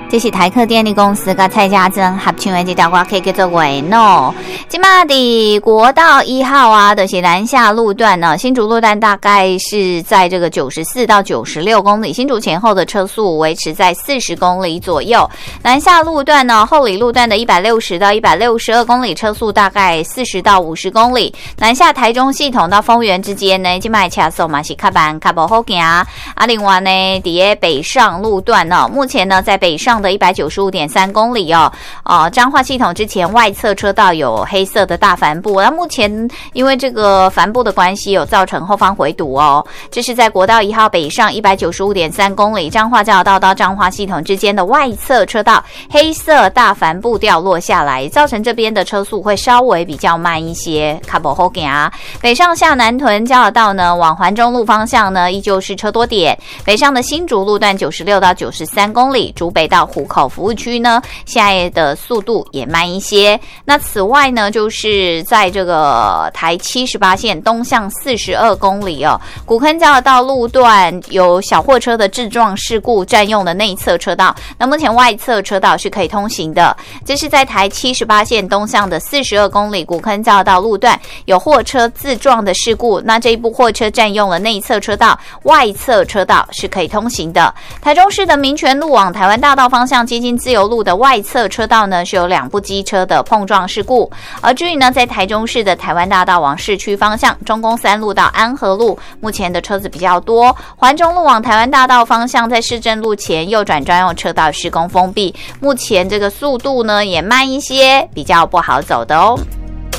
这是台客电力公司跟蔡家珍合唱的这条歌曲叫做《维诺》。今嘛的国道1号啊，就是南下路段呢，新竹路段大概是在这个94到96公里，新竹前后的车速维持在40公里左右。南下路段呢，后里路段的160到162公里，车速大概40到50公里。南下台中系统到丰原之间呢，今嘛车速嘛是较慢较不好行啊。另外呢，在北上路段呢，目前呢在北上的195.3公里哦，彰化系统之前外侧车道有黑色的大帆布，那目前因为这个帆布的关系，有造成后方回堵哦。这是在国道1号北上195.3公里，彰化交流道到彰化系统之间的外侧车道黑色大帆布掉落下来，造成这边的车速会稍微比较慢一些，较不好行啊。北上下南屯交流道呢，往环中路方向呢，依旧是车多点。北上的新竹路段96到93公里，竹北到湖口服务区呢，现在的速度也慢一些。那此外呢，就是在这个台78线东向42公里哦，古坑交流道路段有小货车的致撞事故占用了内侧车道，那目前外侧车道是可以通行的。这是在台78线东向的42公里古坑交流道路段有货车自撞的事故，那这一部货车占用了内侧车道，外侧车道是可以通行的。台中市的民权路往台湾大道方向接近自由路的外侧车道呢，是有2部机车的碰撞事故。而至于呢，在台中市的台湾大道往市区方向，中宫3路到安和路，目前的车子比较多。环中路往台湾大道方向，在市政路前右转专用车道施工封闭，目前这个速度呢也慢一些，比较不好走的哦。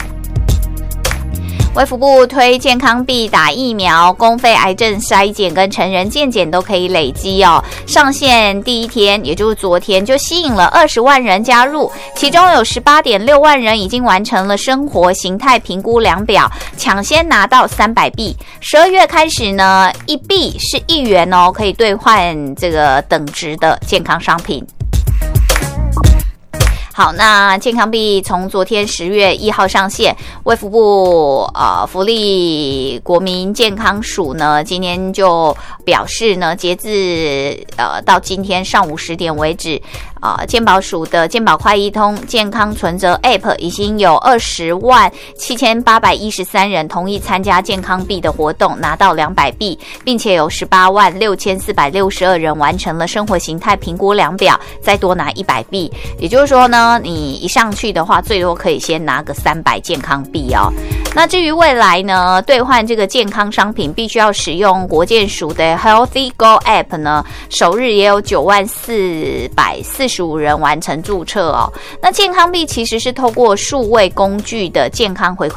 卫福部推健康币打疫苗，公费癌症筛检跟成人健检都可以累积哦。上线第一天，也就是昨天，就吸引了20万人加入，其中有18.6万人已经完成了生活形态评估量表，抢先拿到300币。12月开始呢，1币是1元哦，可以兑换这个等值的健康商品。好，那健康币从昨天10月1号上线，卫福部福利国民健康署呢，今天就表示呢，截至到今天上午10点为止，健保署的健保快易通健康存折 App 已经有207813人同意参加健康币的活动，拿到200币，并且有186462人完成了生活形态评估量表，再多拿100币。也就是说呢，你一上去的话，最多可以先拿个300健康币哦。那至于未来呢，兑换这个健康商品必须要使用国健署的 Healthy Go App 呢，首日也有90445人完成注册哦。那健康币其实是透过数位工具的健康回馈